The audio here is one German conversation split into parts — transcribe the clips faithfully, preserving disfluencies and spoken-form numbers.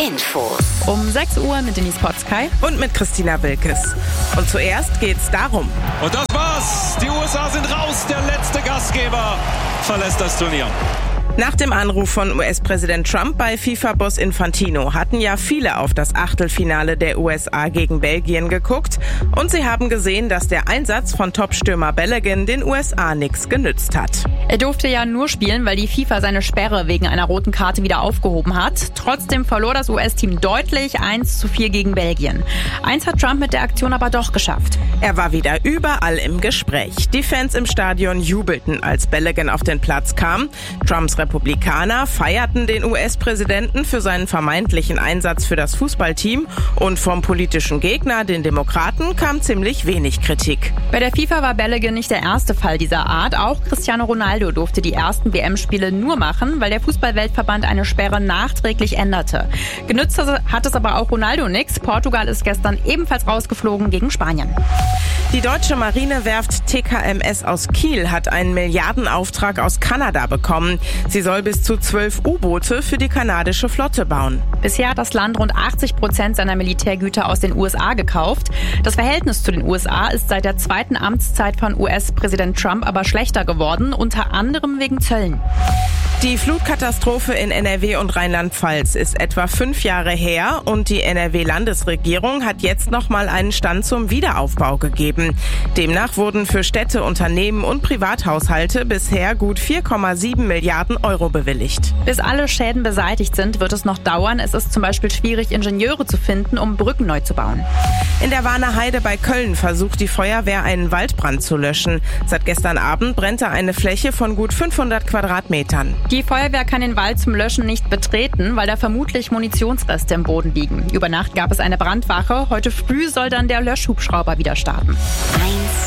Infos. Um sechs Uhr mit Denise Potzkei und mit Christina Wilkes. Und zuerst geht's darum. Und das war's. Die U S A sind raus. Der letzte Gastgeber verlässt das Turnier. Nach dem Anruf von U S-Präsident Trump bei FIFA-Boss Infantino hatten ja viele auf das Achtelfinale der U S A gegen Belgien geguckt und sie haben gesehen, dass der Einsatz von Topstürmer Balogun den U S A nichts genützt hat. Er durfte ja nur spielen, weil die FIFA seine Sperre wegen einer roten Karte wieder aufgehoben hat. Trotzdem verlor das U S-Team deutlich eins zu vier gegen Belgien. Eins hat Trump mit der Aktion aber doch geschafft. Er war wieder überall im Gespräch. Die Fans im Stadion jubelten, als Balogun auf den Platz kam. Trumps Republikaner feierten den U S-Präsidenten für seinen vermeintlichen Einsatz für das Fußballteam und vom politischen Gegner, den Demokraten, kam ziemlich wenig Kritik. Bei der FIFA war Balogun nicht der erste Fall dieser Art. Auch Cristiano Ronaldo durfte die ersten W M-Spiele nur machen, weil der Fußballweltverband eine Sperre nachträglich änderte. Genützt hat es aber auch Ronaldo nichts. Portugal ist gestern ebenfalls rausgeflogen gegen Spanien. Die deutsche Marinewerft T K M S aus Kiel hat einen Milliardenauftrag aus Kanada bekommen. Sie soll bis zu zwölf U-Boote für die kanadische Flotte bauen. Bisher hat das Land rund achtzig Prozent seiner Militärgüter aus den U S A gekauft. Das Verhältnis zu den U S A ist seit der zweiten Amtszeit von U S-Präsident Trump aber schlechter geworden, unter anderem wegen Zöllen. Die Flutkatastrophe in N R W und Rheinland-Pfalz ist etwa fünf Jahre her und die N R W-Landesregierung hat jetzt nochmal einen Stand zum Wiederaufbau gegeben. Demnach wurden für Städte, Unternehmen und Privathaushalte bisher gut vier Komma sieben Milliarden Euro bewilligt. Bis alle Schäden beseitigt sind, wird es noch dauern. Es ist zum Beispiel schwierig, Ingenieure zu finden, um Brücken neu zu bauen. In der Warner Heide bei Köln versucht die Feuerwehr, einen Waldbrand zu löschen. Seit gestern Abend brennt da eine Fläche von gut fünfhundert Quadratmetern. Die Feuerwehr kann den Wald zum Löschen nicht betreten, weil da vermutlich Munitionsreste im Boden liegen. Über Nacht gab es eine Brandwache. Heute früh soll dann der Löschhubschrauber wieder starten. eins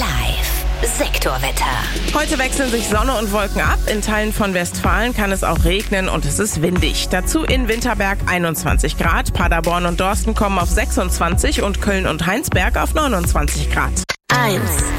Live. Sektorwetter. Heute wechseln sich Sonne und Wolken ab. In Teilen von Westfalen kann es auch regnen und es ist windig. Dazu in Winterberg einundzwanzig Grad, Paderborn und Dorsten kommen auf sechsundzwanzig und Köln und Heinsberg auf neunundzwanzig Grad. eins